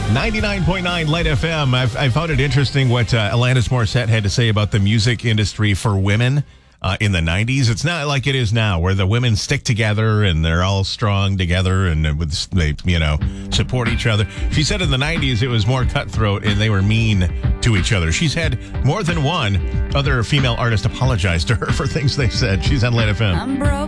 99.9 Light FM. I found it interesting what Alanis Morissette had to say about the music industry for women in the 90s. It's not like it is now, where the women stick together and they're all strong together and they support each other. She said in the 90s it was more cutthroat and they were mean to each other. She's had more than one other female artist apologize to her for things they said. She's on Light FM. I'm broke.